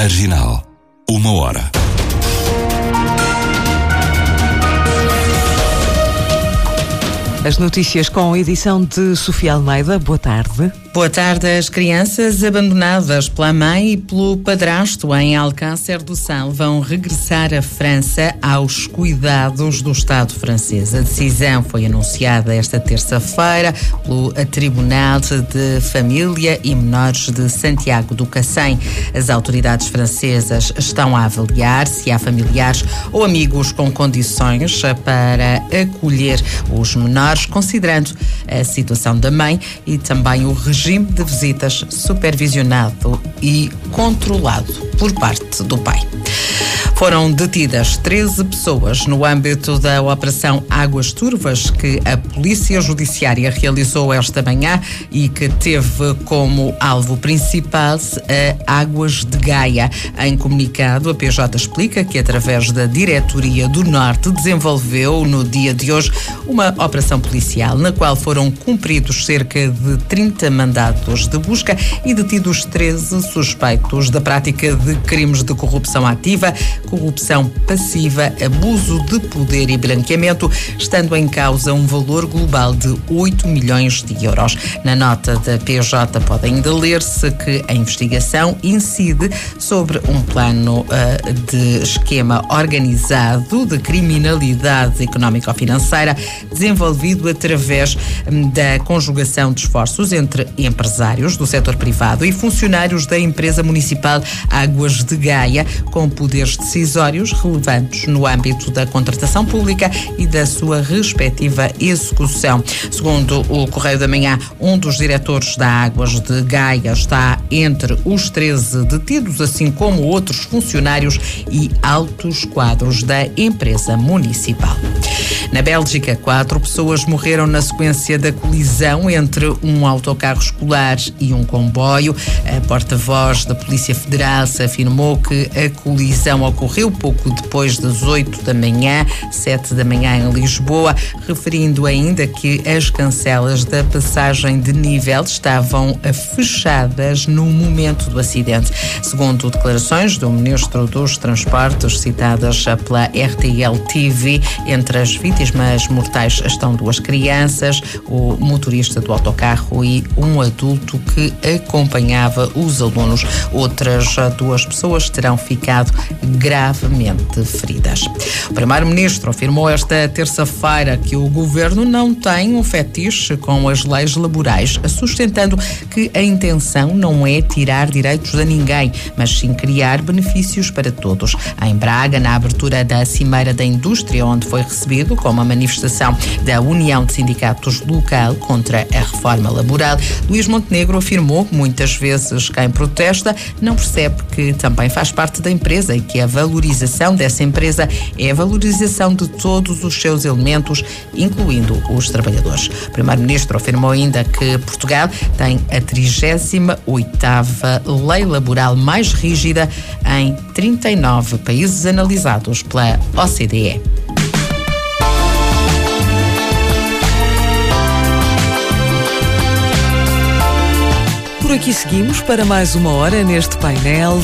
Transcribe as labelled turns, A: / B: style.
A: Marginal. 1 hora.
B: As notícias com a edição de Sofia Almeida. Boa tarde.
C: Boa tarde. As crianças abandonadas pela mãe e pelo padrasto em Alcácer do Sal vão regressar à França aos cuidados do Estado francês. A decisão foi anunciada esta terça-feira pelo Tribunal de Família e Menores de Santiago do Cacém. As autoridades francesas estão a avaliar se há familiares ou amigos com condições para acolher os menores, considerando a situação da mãe e também o regime de visitas supervisionado e controlado por parte do pai. Foram detidas 13 pessoas no âmbito da Operação Águas Turvas que a Polícia Judiciária realizou esta manhã e que teve como alvo principal a Águas de Gaia. Em comunicado, a PJ explica que, através da Diretoria do Norte, desenvolveu no dia de hoje uma operação policial na qual foram cumpridos cerca de 30 mandados de busca e detidos 13 suspeitos da prática de crimes de corrupção ativa, corrupção passiva, abuso de poder e branqueamento, estando em causa um valor global de 8 milhões de euros. Na nota da PJ pode ainda ler-se que a investigação incide sobre um plano de esquema organizado de criminalidade económico-financeira desenvolvido através da conjugação de esforços entre empresários do setor privado e funcionários da empresa municipal Águas de Gaia, com poderes decisórios relevantes no âmbito da contratação pública e da sua respectiva execução. Segundo o Correio da Manhã, um dos diretores da Águas de Gaia está entre os 13 detidos, assim como outros funcionários e altos quadros da empresa municipal. Na Bélgica, 4 pessoas morreram na sequência da colisão entre um autocarro escolar e um comboio. A porta-voz da Polícia Federal afirmou que a colisão ocorreu pouco depois das 8 da manhã, 7 da manhã em Lisboa, referindo ainda que as cancelas da passagem de nível estavam fechadas no momento do acidente. Segundo declarações do Ministro dos Transportes citadas pela RTL-TV, entre as vítimas mortais estão 2 crianças, o motorista do autocarro e um adulto que acompanhava os alunos. Outras 2 pessoas terão ficado gravemente feridas. O Primeiro-Ministro afirmou esta terça-feira que o Governo não tem um fetiche com as leis laborais, sustentando que a intenção não é tirar direitos a ninguém, mas sim criar benefícios para todos. Em Braga, na abertura da Cimeira da Indústria, onde foi recebido com uma manifestação da União de Sindicatos Local contra a reforma laboral, Luís Montenegro afirmou que muitas vezes quem protesta não percebe que também faz parte da empresa e que a valorização dessa empresa é a valorização de todos os seus elementos, incluindo os trabalhadores. O Primeiro-Ministro afirmou ainda que Portugal tem a 38ª lei laboral mais rígida em 39 países analisados pela OCDE.
B: Por aqui seguimos para mais 1 hora neste painel.